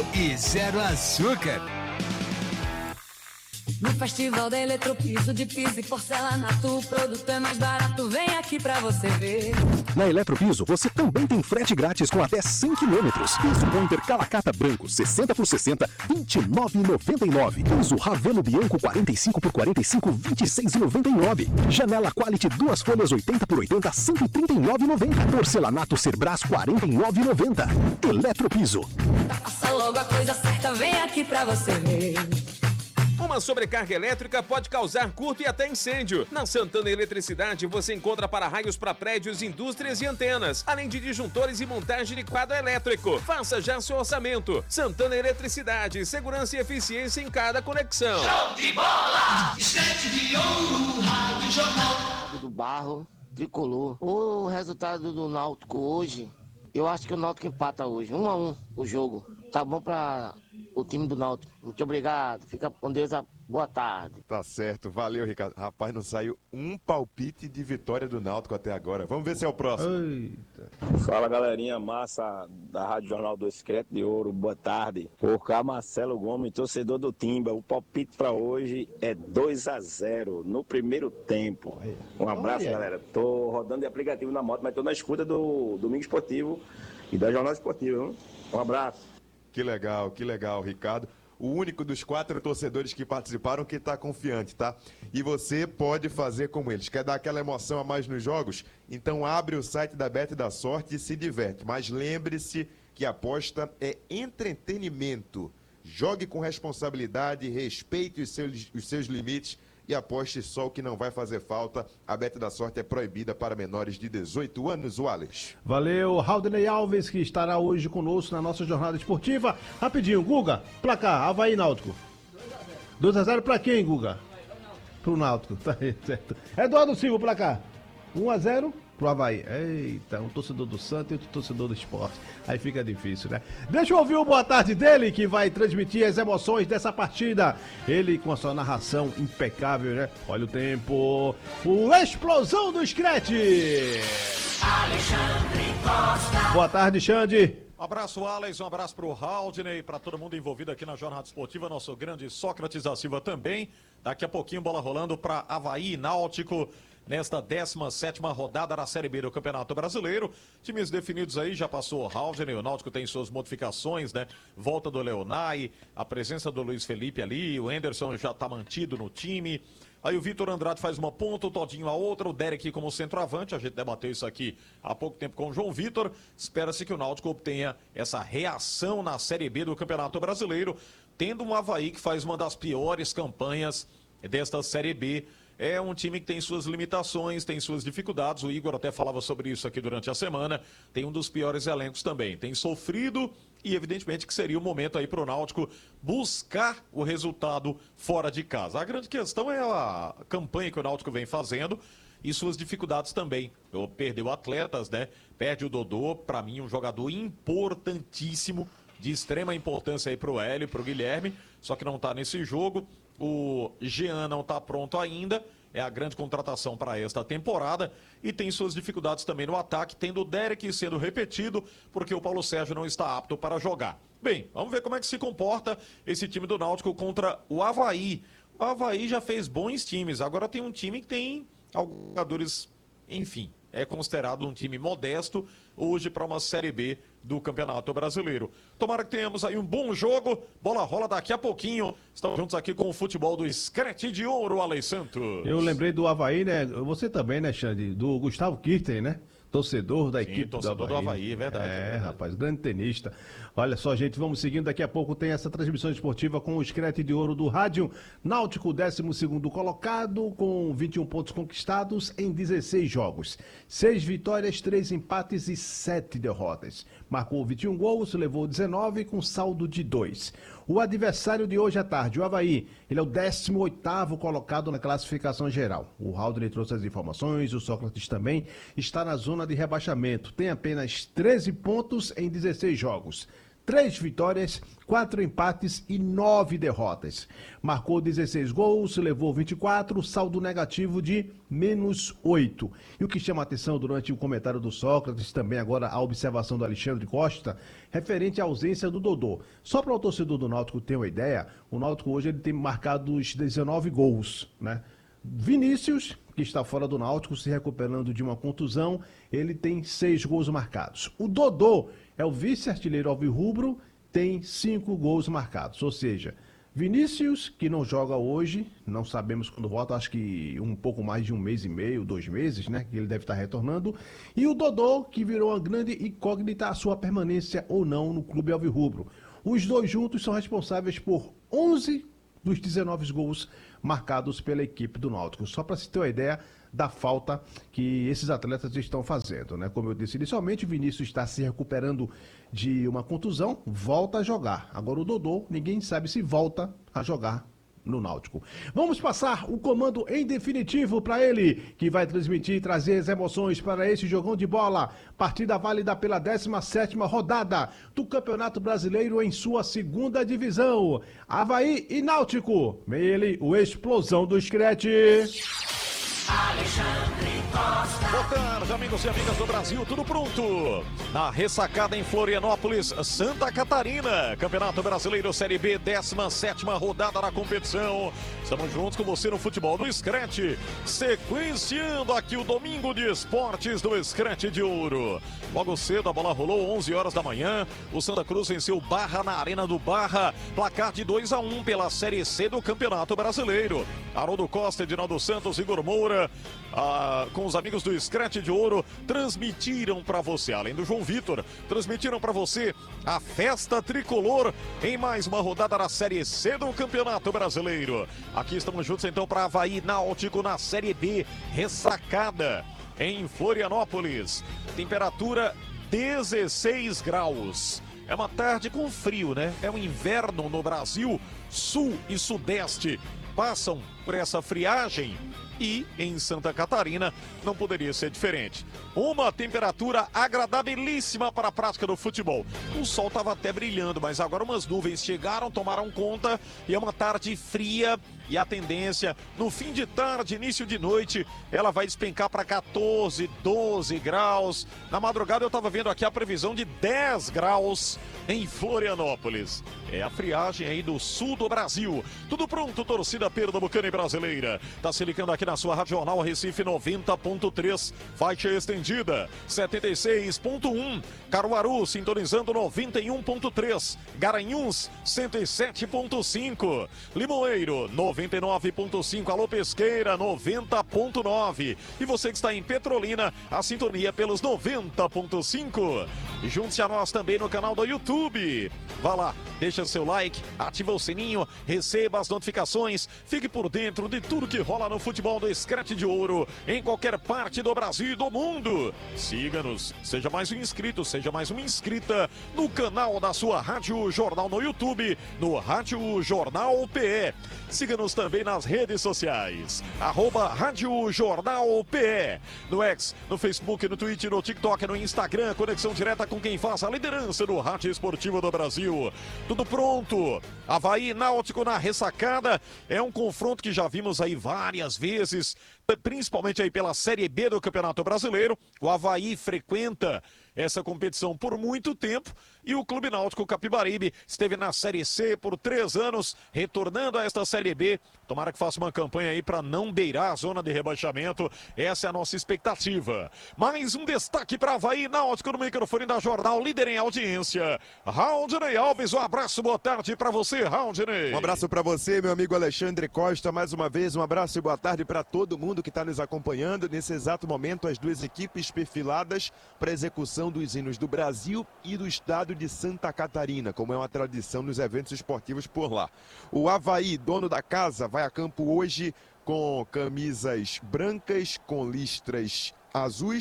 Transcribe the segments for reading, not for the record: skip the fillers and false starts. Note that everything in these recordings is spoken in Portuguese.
e zero açúcar. No Festival da Eletropiso, de piso e porcelanato, o produto é mais barato, vem aqui pra você ver. Na Eletropiso, você também tem frete grátis com até 100 km. Piso Pointer Calacata Branco, 60 por 60, R$ 29,99. Piso Ravelo Bianco, 45 por 45, R$ 26,99. Janela Quality, duas folhas, 80 por 80, R$ 139,90. Porcelanato Cerbras, R$ 49,90. Eletropiso. Faça logo a coisa certa, vem aqui pra você ver. Uma sobrecarga elétrica pode causar curto e até incêndio. Na Santana Eletricidade você encontra para-raios para prédios, indústrias e antenas, além de disjuntores e montagem de quadro elétrico. Faça já seu orçamento. Santana Eletricidade, segurança e eficiência em cada conexão. Show de bola! Estante de ouro, Rádio Jornal. Do Barro, tricolor. O resultado do Náutico hoje, eu acho que o Náutico empata hoje, 1-1 o jogo. Tá bom pra o time do Náutico. Muito obrigado. Fica com Deus. Boa tarde. Tá certo. Valeu, Ricardo. Rapaz, não saiu um palpite de vitória do Náutico até agora. Vamos ver se é o próximo. Eita. Fala, galerinha massa da Rádio Jornal do Secreto de Ouro. Boa tarde. Por cá, Marcelo Gomes, torcedor do Timba. O palpite pra hoje é 2-0 no primeiro tempo. Um abraço, galera. Tô rodando de aplicativo na moto, mas tô na escuta do Domingo Esportivo e da Jornal Esportivo. Hein? Um abraço. Que legal, Ricardo. O único dos 4 torcedores que participaram que está confiante, tá? E você pode fazer como eles. Quer dar aquela emoção a mais nos jogos? Então abre o site da Bet da Sorte e se diverte. Mas lembre-se que a aposta é entretenimento. Jogue com responsabilidade, respeite os seus limites e aposte só o que não vai fazer falta. A Bet da Sorte é proibida para menores de 18 anos, Wallace. Valeu, Raudney Alves, que estará hoje conosco na nossa jornada esportiva. Rapidinho, Guga, placar, Avaí Náutico. 2-0 pra quem, Guga? Pro Náutico, tá aí, certo. Eduardo Silva, placar. 1-0 pro Avaí. Eita, um torcedor do Santos e outro torcedor do Sport. Aí fica difícil, né? Deixa eu ouvir o boa tarde dele, que vai transmitir as emoções dessa partida. Ele com a sua narração impecável, né? Olha o tempo. O Explosão do Screte. Alexandre Costa. Boa tarde, Xande. Um abraço, Alex, um abraço pro Raudney, para todo mundo envolvido aqui na Jornada Esportiva, nosso grande Sócrates da Silva também. Daqui a pouquinho, bola rolando para Avaí Náutico, nesta 17ª rodada da Série B do Campeonato Brasileiro. Times definidos aí, já passou o Raudney, o Náutico tem suas modificações, né? Volta do Leonai, a presença do Luiz Felipe ali, o Anderson já tá mantido no time. Aí o Vitor Andrade faz uma ponta, o Todinho a outra, o Derek como centroavante. A gente debateu isso aqui há pouco tempo com o João Vitor. Espera-se que o Náutico obtenha essa reação na Série B do Campeonato Brasileiro, tendo um Avaí que faz uma das piores campanhas desta Série B. É um time que tem suas limitações, tem suas dificuldades. O Igor até falava sobre isso aqui durante a semana. Tem um dos piores elencos também. Tem sofrido e, evidentemente, que seria o momento aí para o Náutico buscar o resultado fora de casa. A grande questão é a campanha que o Náutico vem fazendo e suas dificuldades também. Perdeu atletas, né? Perde o Dodô, para mim, um jogador importantíssimo, de extrema importância aí para o Hélio, para o Guilherme, só que não está nesse jogo. O Jean não está pronto ainda, é a grande contratação para esta temporada e tem suas dificuldades também no ataque, tendo o Derek sendo repetido, porque o Paulo Sérgio não está apto para jogar. Bem, vamos ver como é que se comporta esse time do Náutico contra o Avaí. O Avaí já fez bons times, agora tem um time que tem alguns jogadores, enfim, é considerado um time modesto hoje para uma Série B do Campeonato Brasileiro. Tomara que tenhamos aí um bom jogo. Bola rola daqui a pouquinho. Estamos juntos aqui com o futebol do Screte de Ouro, Alex Santos. Eu lembrei do Avaí, né? Você também, né, Xande? Do Gustavo Kirten, né? Torcedor da equipe torcedor do Avaí, é verdade. É, verdade. rapaz, grande tenista. Olha só, gente, vamos seguindo. Daqui a pouco tem essa transmissão esportiva com o Screte de Ouro do Rádio. Náutico, 12º colocado, com 21 pontos conquistados em 16 jogos. 6 vitórias, 3 empates e 7 derrotas. Marcou 21 gols, levou 19 com saldo de 2. O adversário de hoje à tarde, o Avaí, ele é o 18º colocado na classificação geral. O Raudney trouxe as informações, o Sócrates também está na zona de rebaixamento. Tem apenas 13 pontos em 16 jogos. 3 vitórias, 4 empates e 9 derrotas. Marcou 16 gols, levou 24, saldo negativo de -8. E o que chama a atenção durante o comentário do Sócrates, também agora a observação do Alexandre Costa, referente à ausência do Dodô. Só para o torcedor do Náutico ter uma ideia, o Náutico hoje ele tem marcado os 19 gols, né? Vinícius, que está fora do Náutico, se recuperando de uma contusão, ele tem 6 gols marcados. O Dodô é o vice-artilheiro alvirrubro, tem 5 gols marcados. Ou seja, Vinícius, que não joga hoje, não sabemos quando volta, acho que um pouco mais de 1 mês e meio, 2 meses, né? Que ele deve estar retornando. E o Dodô, que virou uma grande incógnita a sua permanência ou não no clube alvirrubro. Os dois juntos são responsáveis por 11 dos 19 gols marcados pela equipe do Náutico. Só para se ter uma ideia da falta que esses atletas estão fazendo, né? Como eu disse inicialmente, o Vinícius está se recuperando de uma contusão, volta a jogar. Agora o Dodô, ninguém sabe se volta a jogar no Náutico. Vamos passar o comando em definitivo para ele, que vai transmitir e trazer as emoções para esse jogão de bola. Partida válida pela 17ª rodada do Campeonato Brasileiro em sua 2ª divisão. Avaí e Náutico. Ele, o explosão do Screte. Alexandre Costa. Boa tarde, amigos e amigas do Brasil, tudo pronto? Na ressacada em Florianópolis, Santa Catarina, Campeonato Brasileiro Série B, 17ª rodada da competição. Estamos juntos com você no futebol do Screte, sequenciando aqui o domingo de esportes do Screte de Ouro. Logo cedo a bola rolou, 11 horas da manhã, o Santa Cruz venceu o Barra na Arena do Barra, placar de 2-1 pela Série C do Campeonato Brasileiro. Haroldo Costa, Edinaldo Santos, Igor Moura, com os amigos do Screte de Ouro, transmitiram para você, além do João Vitor, transmitiram para você a festa tricolor em mais uma rodada da Série C do Campeonato Brasileiro. Aqui estamos juntos então para Avaí Náutico na Série B, ressacada em Florianópolis. Temperatura 16 graus. É uma tarde com frio, né? É um inverno no Brasil. Sul e Sudeste passam por essa friagem e em Santa Catarina não poderia ser diferente. Uma temperatura agradabilíssima para a prática do futebol. O sol estava até brilhando, mas agora umas nuvens chegaram, tomaram conta e é uma tarde fria. E a tendência, no fim de tarde, início de noite, ela vai despencar para 14, 12 graus. Na madrugada eu estava vendo aqui a previsão de 10 graus em Florianópolis. É a friagem aí do sul do Brasil. Tudo pronto, torcida pernambucana e brasileira. Tá se ligando aqui na sua Rádio Jornal Recife 90.3, faixa estendida 76.1. Caruaru sintonizando 91.3. Garanhuns 107.5. Limoeiro 99.5. Alô Pesqueira 90.9. E você que está em Petrolina, a sintonia pelos 90.5. Junte-se a nós também no canal do YouTube. Vá lá, deixa seu like, ativa o sininho, receba as notificações, fique por dentro de tudo que rola no futebol do Screte de Ouro, em qualquer parte do Brasil e do mundo. Siga-nos, seja mais um inscrito, seja mais uma inscrita no canal da sua Rádio Jornal no YouTube, no Rádio Jornal PE. Siga-nos também nas redes sociais, @Rádio Jornal PE, no X, no Facebook, no Twitter, no TikTok, no Instagram, conexão direta com quem faz a liderança do rádio esportivo do Brasil. Tudo pronto. Avaí Náutico na ressacada. É um confronto que já vimos aí várias vezes, principalmente aí pela Série B do Campeonato Brasileiro. O Avaí frequenta essa competição por muito tempo e o Clube Náutico Capibaribe esteve na Série C por 3 anos, retornando a esta Série B. Tomara que faça uma campanha aí para não beirar a zona de rebaixamento. Essa é a nossa expectativa. Mais um destaque para Avaí Náutico no microfone da Jornal, líder em audiência. Raudney Alves, um abraço, boa tarde para você, Raudney. Um abraço para você, meu amigo Alexandre Costa. Mais uma vez, um abraço e boa tarde para todo mundo que está nos acompanhando. Nesse exato momento, as duas equipes perfiladas para execução dos hinos do Brasil e do estado de Santa Catarina, como é uma tradição nos eventos esportivos por lá. O Avaí, dono da casa, vai a campo hoje com camisas brancas, com listras azuis,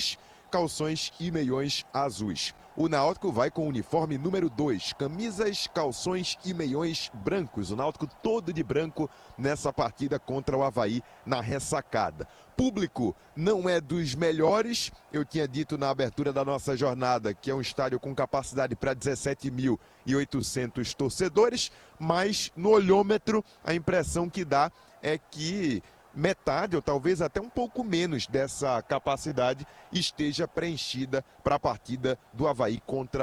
calções e meiões azuis. O Náutico vai com o uniforme número 2, camisas, calções e meiões brancos. O Náutico todo de branco nessa partida contra o Avaí na ressacada. Público não é dos melhores, eu tinha dito na abertura da nossa jornada que é um estádio com capacidade para 17.800 torcedores, mas no olhômetro a impressão que dá é que metade ou talvez até um pouco menos dessa capacidade esteja preenchida para a partida do Avaí contra